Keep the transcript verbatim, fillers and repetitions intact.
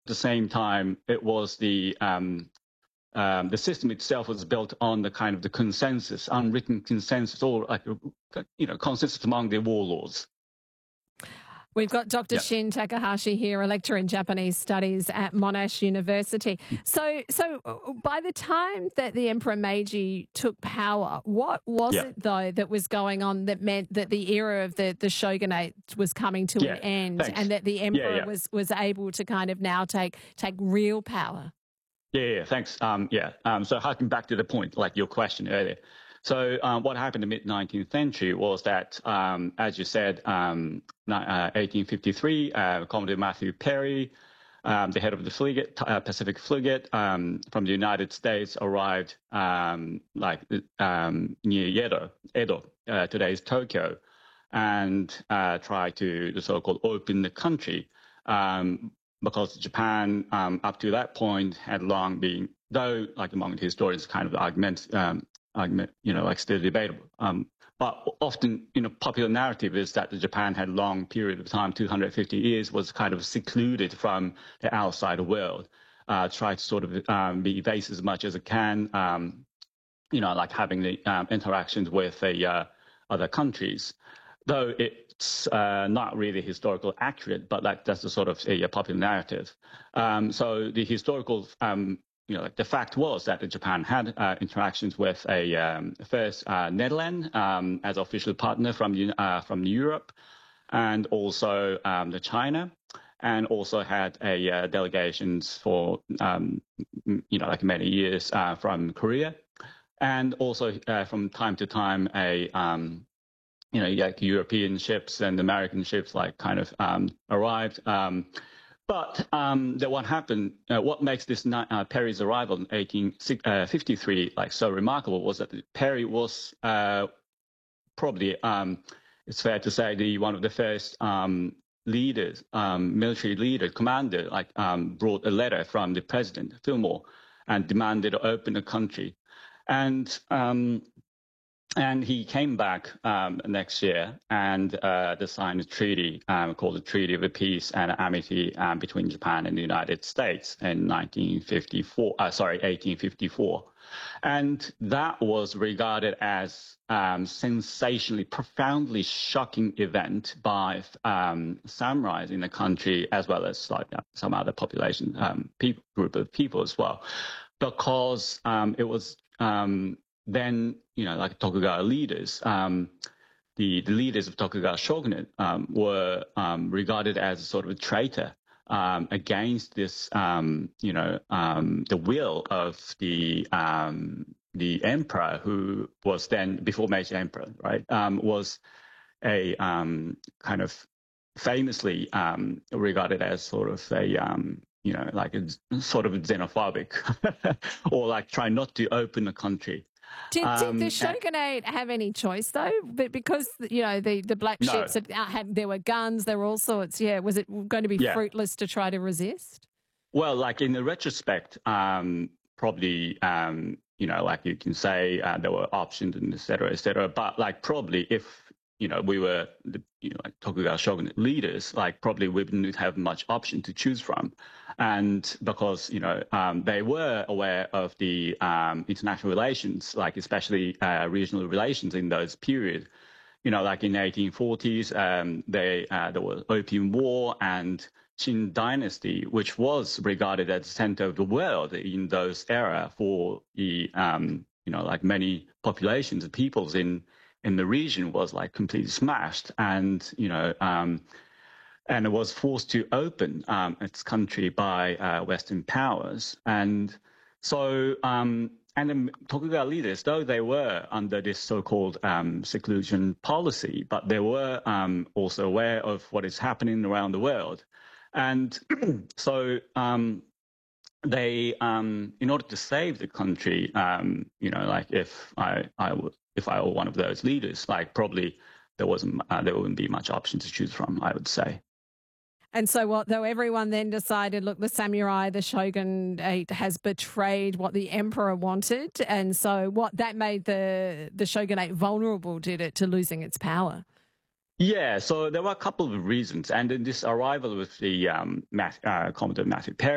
the same time, it was the um, um, the system itself was built on the kind of the consensus, unwritten consensus, or like you know consensus among the warlords. We've got Doctor Yeah. Shin Takahashi here, a lecturer in Japanese studies at Monash University. So, so uh, by the time that the Emperor Meiji took power, what was Yeah. it though that was going on that meant that the era of the, the shogunate was coming to Yeah. an end, Thanks. and that the Yeah, emperor yeah. was was able to kind of now take take real power? Yeah, yeah, thanks. Um, yeah. Um, so harking back to the point, like your question earlier. So um, what happened in the mid nineteenth century was that, um, as you said, um, ni- uh, eighteen fifty-three, uh, Commodore Matthew Perry, um, the head of the frigate, uh, Pacific frigate um, from the United States, arrived um, like um, near Edo, Edo uh, today's Tokyo, and uh, tried to the so-called open the country. Um, because Japan, um, up to that point, had long been, though, like among the historians, kind of arguments, um, argument, you know, like still debatable. Um, but often, you know, popular narrative is that the Japan had a long period of time, two hundred fifty years, was kind of secluded from the outside world, uh, tried to sort of um, be evasive as much as it can, um, you know, like having the um, interactions with the uh, other countries. Though it's uh, not really historical accurate, but like that's the sort of a, a popular narrative. Um, so the historical, um, you know, like the fact was that Japan had uh, interactions with a um, first uh, Netherlands um, as official partner from uh, from Europe, and also um, the China, and also had a uh, delegations for um, you know like many years uh, from Korea, and also uh, from time to time a um, you know, like European ships and American ships like kind of um, arrived. Um, but um, then what happened, uh, what makes this uh, Perry's arrival in eighteen fifty-three like so remarkable was that Perry was uh, probably, um, it's fair to say, the one of the first um, leaders, um, military leader, commander, like um, brought a letter from the president, Fillmore, and demanded to open the country. And um, and he came back um, next year and uh, signed a treaty um, called the Treaty of Peace and Amity um, between Japan and the United States in nineteen fifty-four. Uh, sorry, eighteen fifty-four, and that was regarded as um, sensationally, profoundly shocking event by um, samurais in the country, as well as like uh, some other population um, people, group of people as well, because um, it was. Um, then, you know, like Tokugawa leaders, um, the, the leaders of Tokugawa shogunate um, were um, regarded as a sort of a traitor um, against this, um, you know, um, the will of the um, the emperor, who was then, before Meiji Emperor, right, um, was a um, kind of famously um, regarded as sort of a um, you know, like a sort of xenophobic, or like trying not to open the country. Did, did the Um, shogunate have any choice though? But because you know the, the black No. ships had, uh, had there were guns, there were all sorts. Yeah, was it going to be Yeah. fruitless to try to resist? Well, like in the retrospect, um, probably, um, you know, like you can say uh, there were options and et cetera, et cetera. But like probably if, you know, we were, the, you know, like Tokugawa shogunate leaders, like probably we wouldn't have much option to choose from. And because, you know, um, they were aware of the um, international relations, like especially uh, regional relations in those periods. You know, like in the eighteen forties, um, they, uh, there was Opium War and Qing Dynasty, which was regarded as the center of the world in those era for the, um, you know, like many populations of peoples in, in the region was like completely smashed. And, you know, um, and it was forced to open um, its country by uh, Western powers. And so, um, and the Tokugawa leaders, though they were under this so-called um, seclusion policy, but they were um, also aware of what is happening around the world. And so um, they, um, in order to save the country, um, you know, like if I, I would, if I were one of those leaders, like probably there wasn't, uh, there wouldn't be much option to choose from, I would say. And so what, though everyone then decided, look, the samurai, the shogunate has betrayed what the emperor wanted. And so what that made the, the shogunate vulnerable, did it, to losing its power? Yeah, so there were a couple of reasons. And in this arrival with the um, Math, uh, Commodore Matthew Perry,